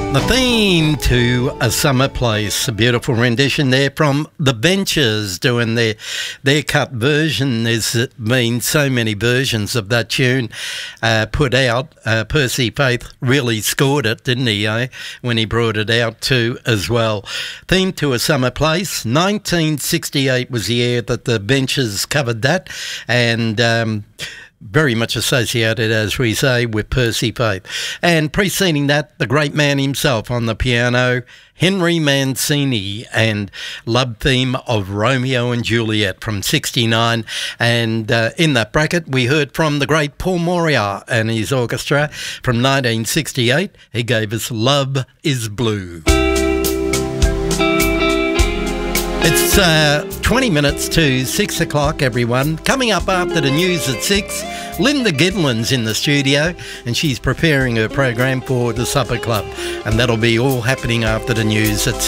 The theme to A Summer Place, a beautiful rendition there from The Benches doing their cut version. There's been so many versions of that tune put out. Percy Faith really scored it, didn't he, when he brought it out too as well. Theme to A Summer Place, 1968 was the year that The Benches covered that, and very much associated, as we say, with Percy Faith. And preceding that, the great man himself on the piano, Henry Mancini, and Love Theme of Romeo and Juliet from 69. And in that bracket, we heard from the great Paul Moria and his orchestra from 1968. He gave us Love is Blue. It's 20 minutes to 6 o'clock, everyone. Coming up after the news at 6, Linda Gidlin's in the studio and she's preparing her program for the Supper Club. And that'll be all happening after the news at 6.